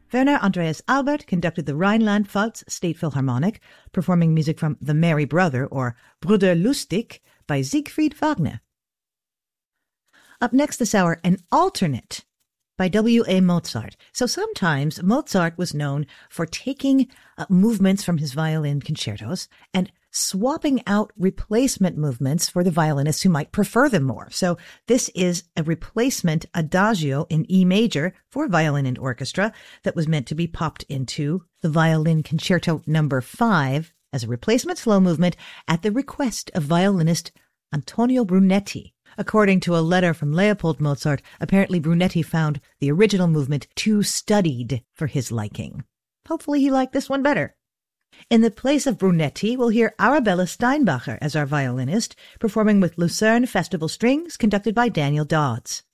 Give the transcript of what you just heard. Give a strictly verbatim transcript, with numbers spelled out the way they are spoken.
Werner Andreas Albert conducted the Rhineland-Pfalz State Philharmonic, performing music from The Merry Brother, or Bruder Lustig, by Siegfried Wagner. Up next this hour, an alternate by W A Mozart. So sometimes Mozart was known for taking uh, movements from his violin concertos and swapping out replacement movements for the violinists who might prefer them more. So this is a replacement adagio in E major for violin and orchestra that was meant to be popped into the Violin Concerto number five as a replacement slow movement at the request of violinist Antonio Brunetti. According to a letter from Leopold Mozart, apparently Brunetti found the original movement too studied for his liking. Hopefully he liked this one better. In the place of Brunetti, we'll hear Arabella Steinbacher as our violinist, performing with Lucerne Festival Strings, conducted by Daniel Dodds.